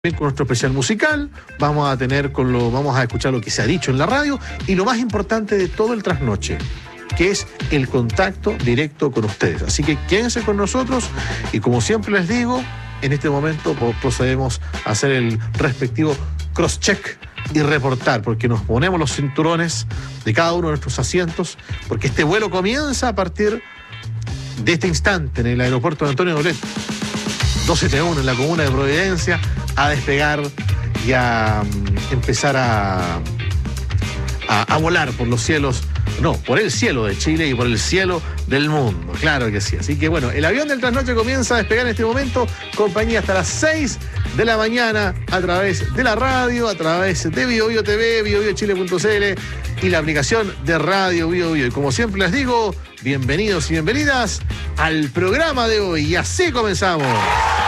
Con nuestro especial musical, vamos a escuchar lo que se ha dicho en la radio y lo más importante de todo el trasnoche, que es el contacto directo con ustedes. Así que quédense con nosotros y como siempre les digo, en este momento procedemos a hacer el respectivo cross-check y reportar, porque nos ponemos los cinturones de cada uno de nuestros asientos, porque este vuelo comienza a partir de este instante en el aeropuerto de Antonio Dolet, 271 en la comuna de Providencia, a despegar y a empezar a volar por los cielos, no, por el cielo de Chile y por el cielo del mundo, claro que sí. Así que bueno, el avión del trasnoche comienza a despegar en este momento, compañía hasta las 6 de la mañana a través de la radio, a través de BioBio TV, biobiochile.cl y la aplicación de Radio BioBio. Y como siempre les digo, bienvenidos y bienvenidas al programa de hoy. Y así comenzamos.